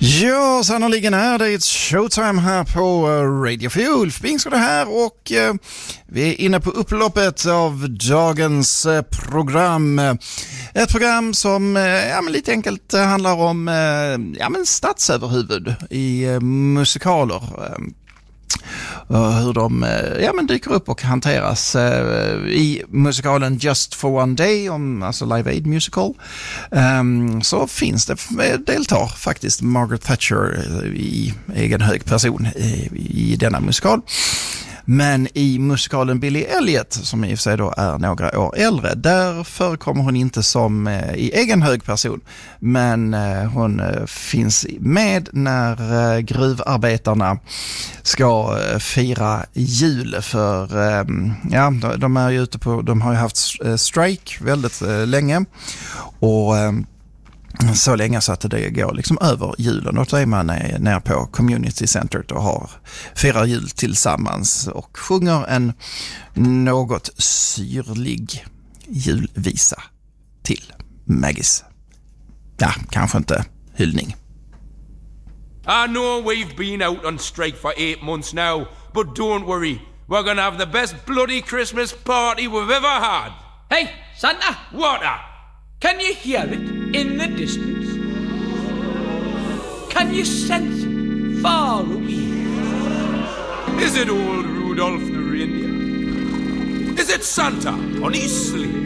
Ja, sannoliken är det ett showtime här på Radio Fuel. Ulf Bingsk det här och vi är inne på upploppet av dagens program. Ett program som men lite enkelt handlar om statsöverhuvud i musikaler. Hur de dyker upp och hanteras i musikalen Just for One Day, alltså Live Aid Musical, så finns det, deltar faktiskt Margaret Thatcher i egen hög person i denna musikal. Men i musikalen Billy Elliot, som i och för sig då är några år äldre, där förekommer hon inte som i egen hög person. Men hon finns med när gruvarbetarna ska fira jul. För de är ju ute på, de har ju haft strike väldigt länge. Och så länge så att det går liksom över julen, och då är man nere på Community Center och firar jul tillsammans och sjunger en något syrlig julvisa till Maggis. Ja, kanske inte hyllning. I know we've been out on strike for 8 months now, but don't worry, we're gonna have the best bloody Christmas party we've ever had. Hey, Santa! What? Can you hear it in the distance? Can you sense it far away? Is it old Rudolph the reindeer? Is it Santa on his sleigh?